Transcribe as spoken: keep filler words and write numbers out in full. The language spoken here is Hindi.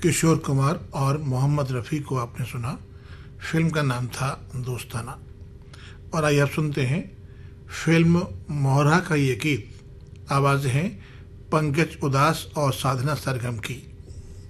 किशोर कुमार और मोहम्मद रफ़ी को आपने सुना। फिल्म का नाम था दोस्ताना। और आइए आप सुनते हैं फिल्म मोहरा का ये गीत। आवाज़ें हैं पंकज उदास और साधना सरगम की।